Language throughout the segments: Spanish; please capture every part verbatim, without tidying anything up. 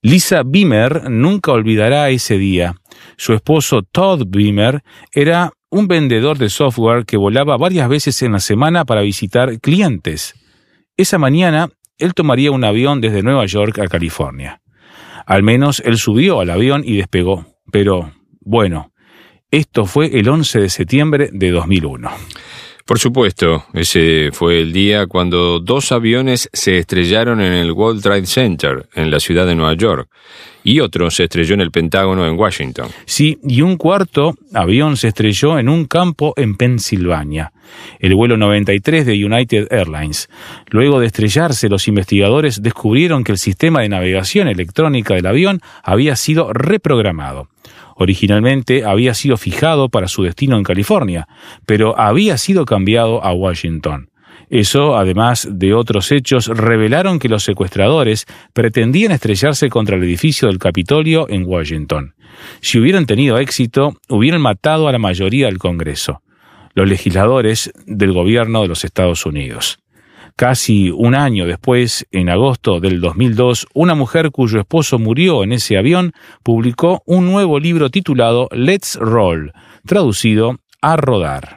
Lisa Beamer nunca olvidará ese día. Su esposo Todd Beamer era un vendedor de software que volaba varias veces en la semana para visitar clientes. Esa mañana, él tomaría un avión desde Nueva York a California. Al menos él subió al avión y despegó. Pero, bueno, esto fue el once de septiembre de dos mil uno. Por supuesto, ese fue el día cuando dos aviones se estrellaron en el World Trade Center, en la ciudad de Nueva York, y otro se estrelló en el Pentágono en Washington. Sí, y un cuarto avión se estrelló en un campo en Pensilvania, el vuelo noventa y tres de United Airlines. Luego de estrellarse, los investigadores descubrieron que el sistema de navegación electrónica del avión había sido reprogramado. Originalmente había sido fijado para su destino en California, pero había sido cambiado a Washington. Eso, además de otros hechos, revelaron que los secuestradores pretendían estrellarse contra el edificio del Capitolio en Washington. Si hubieran tenido éxito, hubieran matado a la mayoría del Congreso, los legisladores del gobierno de los Estados Unidos. Casi un año después, en agosto del dos mil dos, una mujer cuyo esposo murió en ese avión publicó un nuevo libro titulado Let's Roll, traducido a rodar.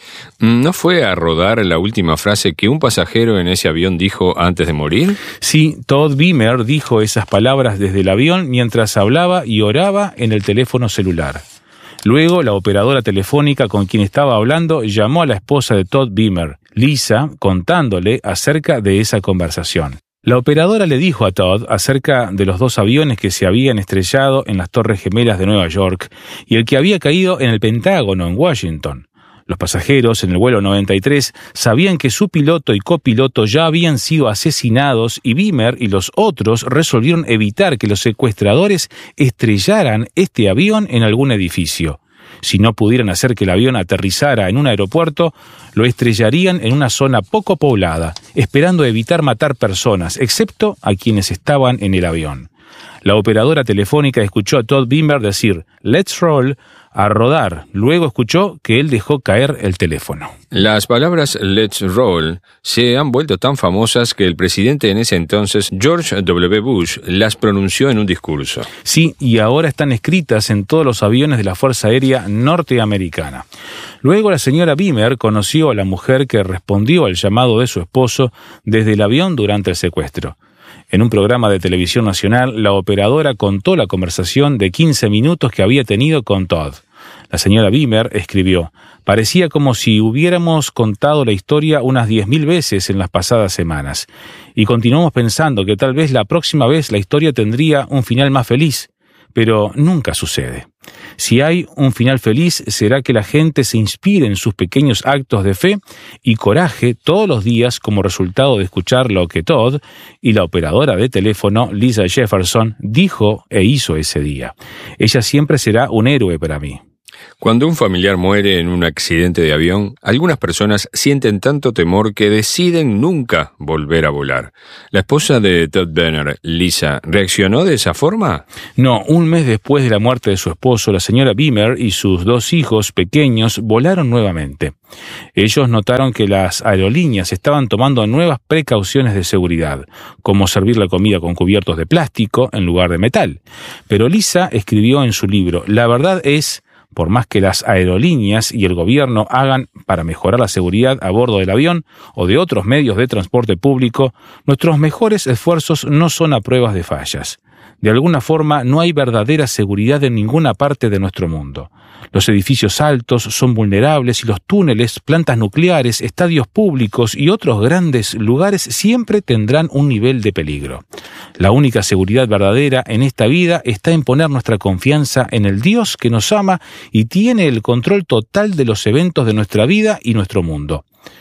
¿No fue a rodar la última frase que un pasajero en ese avión dijo antes de morir? Sí, Todd Beamer dijo esas palabras desde el avión mientras hablaba y oraba en el teléfono celular. Luego, la operadora telefónica con quien estaba hablando llamó a la esposa de Todd Beamer, Lisa, contándole acerca de esa conversación. La operadora le dijo a Todd acerca de los dos aviones que se habían estrellado en las Torres Gemelas de Nueva York y el que había caído en el Pentágono en Washington. Los pasajeros en el vuelo noventa y tres sabían que su piloto y copiloto ya habían sido asesinados y Beamer y los otros resolvieron evitar que los secuestradores estrellaran este avión en algún edificio. Si no pudieran hacer que el avión aterrizara en un aeropuerto, lo estrellarían en una zona poco poblada, esperando evitar matar personas, excepto a quienes estaban en el avión. La operadora telefónica escuchó a Todd Beamer decir "Let's roll", a rodar. Luego escuchó que él dejó caer el teléfono. Las palabras "Let's roll" se han vuelto tan famosas que el presidente en ese entonces, George W. Bush, las pronunció en un discurso. Sí, y ahora están escritas en todos los aviones de la Fuerza Aérea norteamericana. Luego la señora Beamer conoció a la mujer que respondió al llamado de su esposo desde el avión durante el secuestro. En un programa de televisión nacional, la operadora contó la conversación de quince minutos que había tenido con Todd. La señora Beamer escribió: "Parecía como si hubiéramos contado la historia unas diez mil veces en las pasadas semanas, y continuamos pensando que tal vez la próxima vez la historia tendría un final más feliz, pero nunca sucede. Si hay un final feliz, será que la gente se inspire en sus pequeños actos de fe y coraje todos los días como resultado de escuchar lo que Todd y la operadora de teléfono, Lisa Jefferson, dijo e hizo ese día. Ella siempre será un héroe para mí". Cuando un familiar muere en un accidente de avión, algunas personas sienten tanto temor que deciden nunca volver a volar. ¿La esposa de Todd Beamer, Lisa, reaccionó de esa forma? No, un mes después de la muerte de su esposo, la señora Beamer y sus dos hijos pequeños volaron nuevamente. Ellos notaron que las aerolíneas estaban tomando nuevas precauciones de seguridad, como servir la comida con cubiertos de plástico en lugar de metal. Pero Lisa escribió en su libro: "La verdad es, por más que las aerolíneas y el gobierno hagan para mejorar la seguridad a bordo del avión o de otros medios de transporte público, nuestros mejores esfuerzos no son a pruebas de fallas. De alguna forma, no hay verdadera seguridad en ninguna parte de nuestro mundo. Los edificios altos son vulnerables y los túneles, plantas nucleares, estadios públicos y otros grandes lugares siempre tendrán un nivel de peligro. La única seguridad verdadera en esta vida está en poner nuestra confianza en el Dios que nos ama y tiene el control total de los eventos de nuestra vida y nuestro mundo".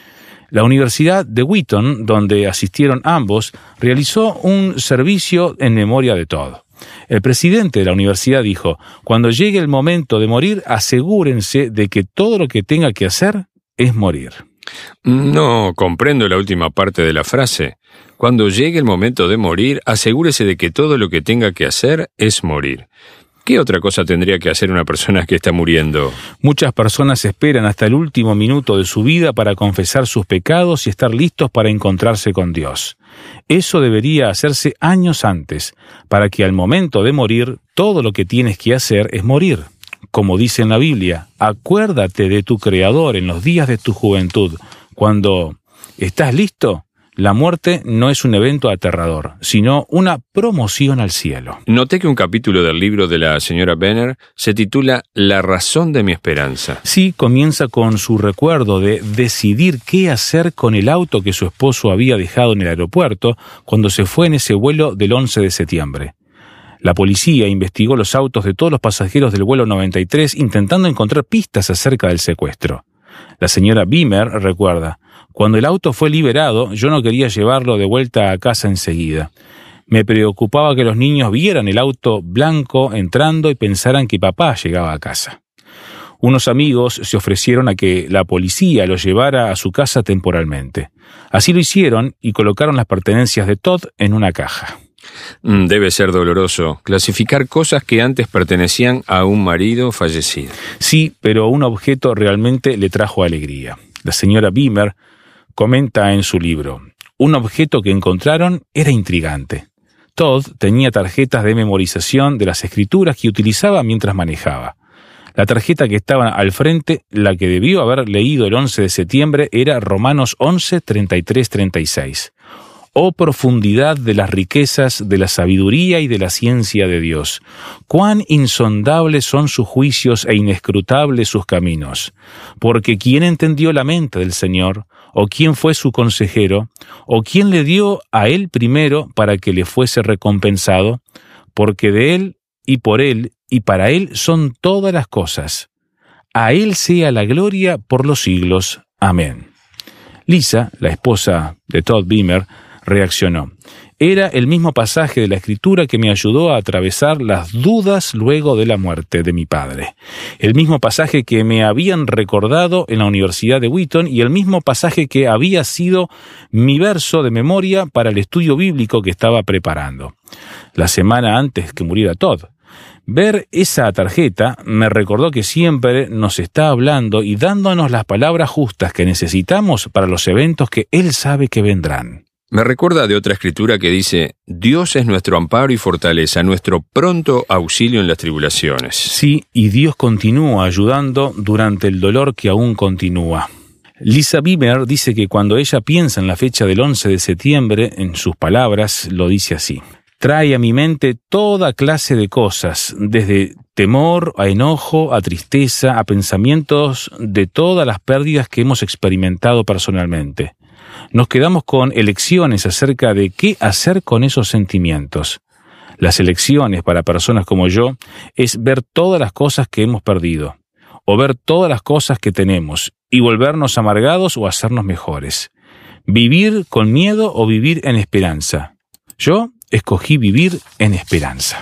La Universidad de Wheaton, donde asistieron ambos, realizó un servicio en memoria de Todd. El presidente de la universidad dijo: "Cuando llegue el momento de morir, asegúrense de que todo lo que tenga que hacer es morir". No comprendo la última parte de la frase. Cuando llegue el momento de morir, asegúrese de que todo lo que tenga que hacer es morir. ¿Qué otra cosa tendría que hacer una persona que está muriendo? Muchas personas esperan hasta el último minuto de su vida para confesar sus pecados y estar listos para encontrarse con Dios. Eso debería hacerse años antes, para que al momento de morir, todo lo que tienes que hacer es morir. Como dice en la Biblia, acuérdate de tu Creador en los días de tu juventud. Cuando estás listo, la muerte no es un evento aterrador, sino una promoción al cielo. Noté que un capítulo del libro de la señora Benner se titula La razón de mi esperanza. Sí, comienza con su recuerdo de decidir qué hacer con el auto que su esposo había dejado en el aeropuerto cuando se fue en ese vuelo del once de septiembre. La policía investigó los autos de todos los pasajeros del vuelo noventa y tres intentando encontrar pistas acerca del secuestro. La señora Beamer recuerda: cuando el auto fue liberado, yo no quería llevarlo de vuelta a casa enseguida. Me preocupaba que los niños vieran el auto blanco entrando y pensaran que papá llegaba a casa. Unos amigos se ofrecieron a que la policía lo llevara a su casa temporalmente. Así lo hicieron y colocaron las pertenencias de Todd en una caja. Debe ser doloroso clasificar cosas que antes pertenecían a un marido fallecido. Sí, pero un objeto realmente le trajo alegría. La señora Beamer comenta en su libro: un objeto que encontraron era intrigante. Todd tenía tarjetas de memorización de las escrituras que utilizaba mientras manejaba. La tarjeta que estaba al frente, la que debió haber leído el once de septiembre, era Romanos once, treinta y tres, treinta y seis. Oh profundidad de las riquezas, de la sabiduría y de la ciencia de Dios. Cuán insondables son sus juicios e inescrutables sus caminos. Porque ¿quién entendió la mente del Señor? ¿O quién fue su consejero? ¿O quién le dio a él primero para que le fuese recompensado? Porque de él y por él y para él son todas las cosas. A él sea la gloria por los siglos. Amén. Lisa, la esposa de Todd Beamer, reaccionó: era el mismo pasaje de la Escritura que me ayudó a atravesar las dudas luego de la muerte de mi padre. El mismo pasaje que me habían recordado en la Universidad de Wheaton y el mismo pasaje que había sido mi verso de memoria para el estudio bíblico que estaba preparando la semana antes que muriera Todd. Ver esa tarjeta me recordó que siempre nos está hablando y dándonos las palabras justas que necesitamos para los eventos que Él sabe que vendrán. Me recuerda de otra escritura que dice: Dios es nuestro amparo y fortaleza, nuestro pronto auxilio en las tribulaciones. Sí, y Dios continúa ayudando durante el dolor que aún continúa. Lisa Beamer dice que cuando ella piensa en la fecha del once de septiembre, en sus palabras, lo dice así: trae a mi mente toda clase de cosas, desde temor, a enojo, a tristeza, a pensamientos de todas las pérdidas que hemos experimentado personalmente. Nos quedamos con elecciones acerca de qué hacer con esos sentimientos. Las elecciones para personas como yo es ver todas las cosas que hemos perdido, o ver todas las cosas que tenemos, y volvernos amargados o hacernos mejores. Vivir con miedo o vivir en esperanza. Yo escogí vivir en esperanza.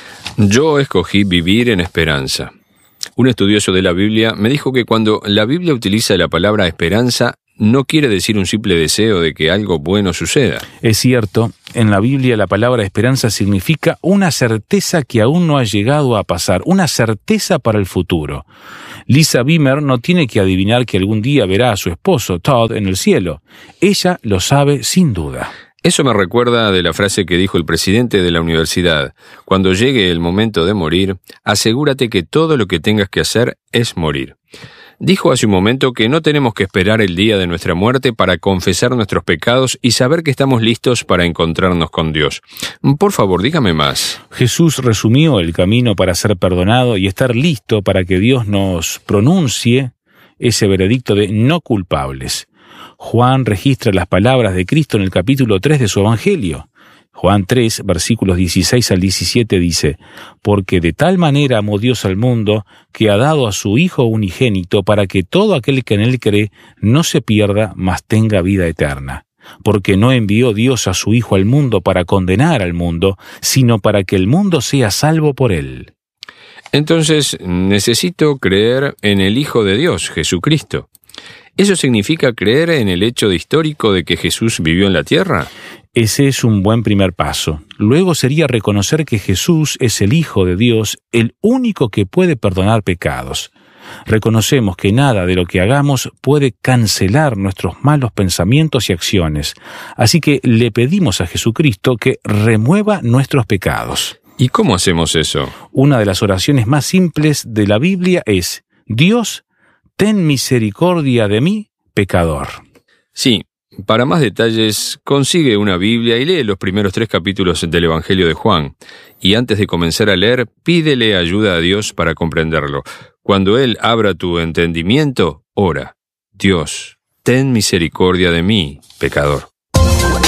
Yo escogí vivir en esperanza. Un estudioso de la Biblia me dijo que cuando la Biblia utiliza la palabra esperanza, no quiere decir un simple deseo de que algo bueno suceda. Es cierto, en la Biblia la palabra esperanza significa una certeza que aún no ha llegado a pasar, una certeza para el futuro. Lisa Beamer no tiene que adivinar que algún día verá a su esposo, Todd, en el cielo. Ella lo sabe sin duda. Eso me recuerda de la frase que dijo el presidente de la universidad: cuando llegue el momento de morir, asegúrate que todo lo que tengas que hacer es morir. Dijo hace un momento que no tenemos que esperar el día de nuestra muerte para confesar nuestros pecados y saber que estamos listos para encontrarnos con Dios. Por favor, dígame más. Jesús resumió el camino para ser perdonado y estar listo para que Dios nos pronuncie ese veredicto de no culpables. Juan registra las palabras de Cristo en el capítulo tres de su Evangelio. Juan tres, versículos dieciséis al diecisiete dice: porque de tal manera amó Dios al mundo, que ha dado a su Hijo unigénito, para que todo aquel que en él cree no se pierda, mas tenga vida eterna. Porque no envió Dios a su Hijo al mundo para condenar al mundo, sino para que el mundo sea salvo por él. Entonces, necesito creer en el Hijo de Dios, Jesucristo. ¿Eso significa creer en el hecho histórico de que Jesús vivió en la tierra? Ese es un buen primer paso. Luego sería reconocer que Jesús es el Hijo de Dios, el único que puede perdonar pecados. Reconocemos que nada de lo que hagamos puede cancelar nuestros malos pensamientos y acciones, así que le pedimos a Jesucristo que remueva nuestros pecados. ¿Y cómo hacemos eso? Una de las oraciones más simples de la Biblia es: Dios, ten misericordia de mí, pecador. Sí, para más detalles, consigue una Biblia y lee los primeros tres capítulos del Evangelio de Juan. Y antes de comenzar a leer, pídele ayuda a Dios para comprenderlo. Cuando Él abra tu entendimiento, ora: Dios, ten misericordia de mí, pecador.